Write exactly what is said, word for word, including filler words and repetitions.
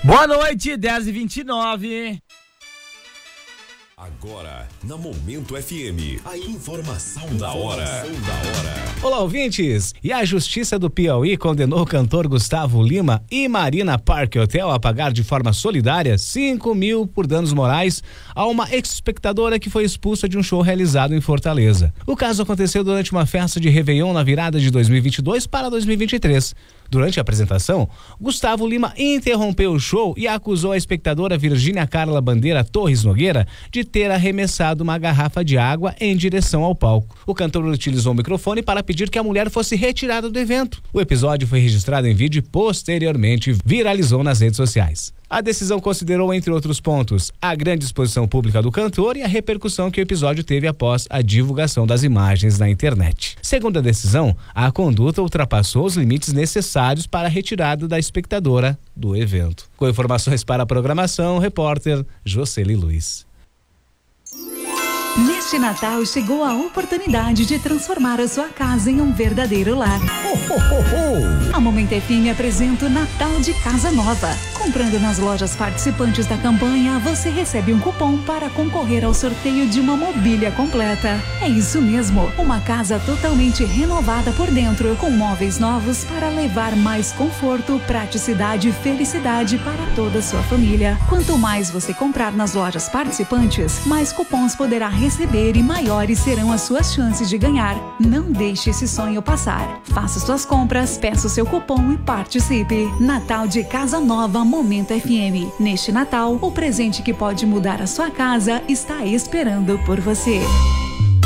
Boa noite, dez e vinte e nove. Agora, na Momento F M, a informação da hora. da hora. Olá, ouvintes! E a Justiça do Piauí condenou o cantor Gustavo Lima e Marina Park Hotel a pagar de forma solidária cinco mil por danos morais a uma ex-espectadora que foi expulsa de um show realizado em Fortaleza. O caso aconteceu durante uma festa de Réveillon na virada de dois mil e vinte e dois para dois mil e vinte e três. Durante a apresentação, Gustavo Lima interrompeu o show e acusou a espectadora Virgínia Carla Bandeira Torres Nogueira de ter arremessado uma garrafa de água em direção ao palco. O cantor utilizou o microfone para pedir que a mulher fosse retirada do evento. O episódio foi registrado em vídeo e posteriormente viralizou nas redes sociais. A decisão considerou, entre outros pontos, a grande exposição pública do cantor e a repercussão que o episódio teve após a divulgação das imagens na internet. Segundo a decisão, a conduta ultrapassou os limites necessários para a retirada da espectadora do evento. Com informações para a programação, o repórter Jocely Luiz. Neste Natal chegou a oportunidade de transformar a sua casa em um verdadeiro lar. Oh, oh, oh, oh. A Momento F M apresenta o Natal de Casa Nova. Comprando nas lojas participantes da campanha, você recebe um cupom para concorrer ao sorteio de uma mobília completa. É isso mesmo, uma casa totalmente renovada por dentro, com móveis novos para levar mais conforto, praticidade e felicidade para toda a sua família. Quanto mais você comprar nas lojas participantes, mais cupons poderá receber e maiores serão as suas chances de ganhar. Não deixe esse sonho passar. Faça suas compras, peça o seu cupom e participe. Natal de Casa Nova, Momento F M. Neste Natal, o presente que pode mudar a sua casa está esperando por você.